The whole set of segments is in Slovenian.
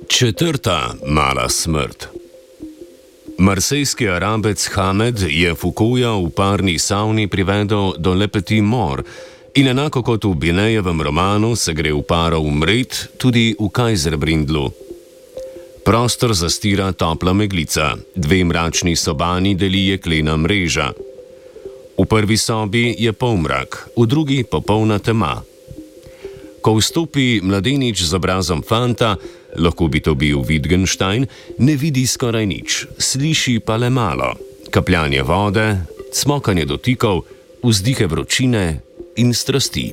Četrta mala smrt. Marsejski Arabec Hamed je Foucaulta v parni savni privedel do Le Petit Mort in enako kot v Binejevem romanu se gre v paro umret tudi v Kajzerbrindlu. Prostor zastira topla meglica, dve mračni sobani deli jeklena mreža. V prvi sobi je polmrak, v drugi popolna tema. Ko vstopi mladenič z obrazom fanta, lahko bi to bil Wittgenstein, ne vidi skoraj nič, sliši pa le malo. Kapljanje vode, cmokanje dotikov, vzdihe vročine in strasti.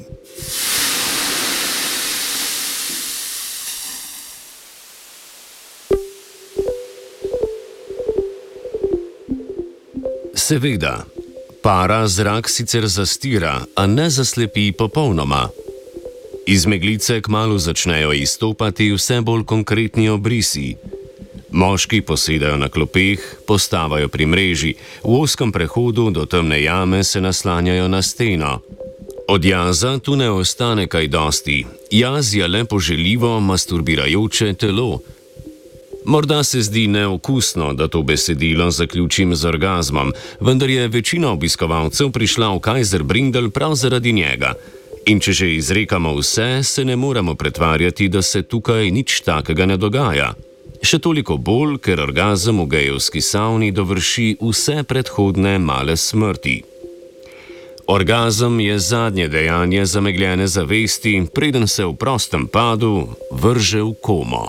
Seveda, para zrak sicer zastira, a ne zaslepi popolnoma. Iz meglice kmalu začnejo izstopati vse bolj konkretni obrisi. Moški posedajo na klopeh, postavajo pri mreži, v ozkem prehodu do temne jame se naslanjajo na steno. Od jaza tu ne ostane kaj dosti, jaz je le poželjivo masturbirajoče telo. Morda se zdi neokusno, da to besedilo zaključim z orgazmom, vendar je večina obiskovalcev prišla v Kajzerbrindel prav zaradi njega. In če že izrekamo vse, se ne moremo pretvarjati, da se tukaj nič takega ne dogaja. Še toliko bolj, ker orgazem v gejevski savni dovrši vse predhodne male smrti. Orgazem je zadnje dejanje zamegljene zavesti, preden se v prostem padu vrže v komo.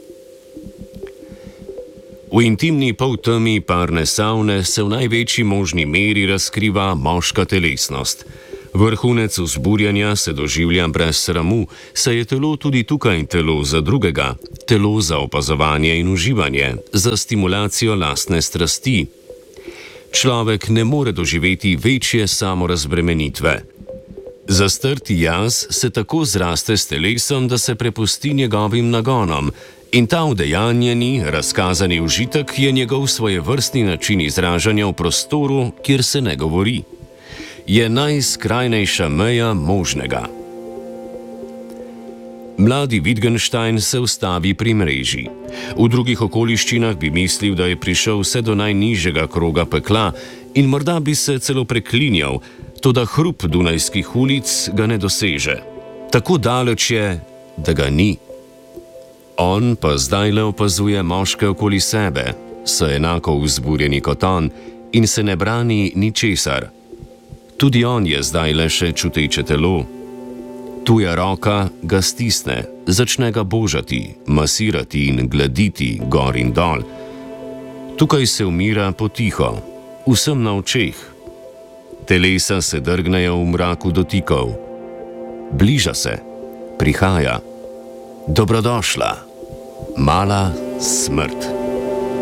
V intimni poltemi parne savne se v največji možni meri razkriva moška telesnost. Vrhunec vzburjanja se doživlja brez sramu, saj je telo tudi tukaj telo za drugega, telo za opazovanje in uživanje, za stimulacijo lastne strasti. Človek ne more doživeti večje samorazbremenitve. Zastrti jaz se tako zraste s telesom, da se prepusti njegovim nagonom, in ta udejanjeni, razkazani užitek je njegov svojevrstni način izražanja v prostoru, kjer se ne govori. Je najskrajnejša meja možnega. Mladi Wittgenstein se ustavi pri mreži. V drugih okoliščinah bi mislil, da je prišel vse do najnižjega kroga pekla in morda bi se celo preklinjal, toda hrup dunajskih ulic ga ne doseže. Tako daleč je, da ga ni. On pa zdajle opazuje moške okoli sebe, so enako vzburjeni kot on in se ne brani ničesar. Tudi on je zdajle še čuteče telo. Tuja roka ga stisne, začne ga božati, masirati in gladiti gor in dol. Tukaj se umira potiho, vsem na očeh. Telesa se drgnejo v mraku dotikov. Bliža se, prihaja. Dobrodošla, mala smrt.